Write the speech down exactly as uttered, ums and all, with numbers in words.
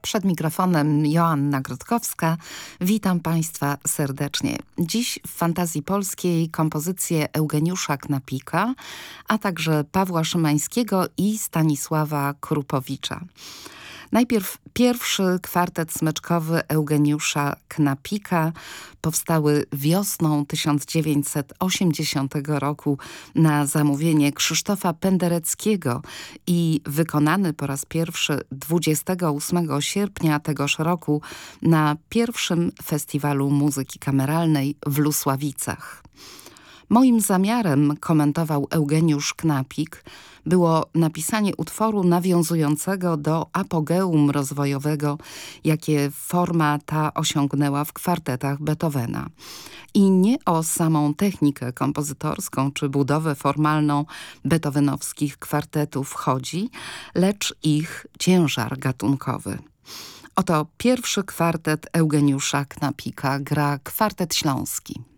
Przed mikrofonem Joanna Grotkowska. Witam Państwa serdecznie. Dziś w Fantazji Polskiej kompozycje Eugeniusza Knapika, a także Pawła Szymańskiego i Stanisława Krupowicza. Najpierw pierwszy kwartet smyczkowy Eugeniusza Knapika, powstały wiosną tysiąc dziewięćset osiemdziesiątego roku na zamówienie Krzysztofa Pendereckiego i wykonany po raz pierwszy dwudziestego ósmego sierpnia tegoż roku na pierwszym Festiwalu Muzyki Kameralnej w Lusławicach. Moim zamiarem, komentował Eugeniusz Knapik, było napisanie utworu nawiązującego do apogeum rozwojowego, jakie forma ta osiągnęła w kwartetach Beethovena. I nie o samą technikę kompozytorską czy budowę formalną beethovenowskich kwartetów chodzi, lecz ich ciężar gatunkowy. Oto pierwszy kwartet Eugeniusza Knapika, gra Kwartet Śląski.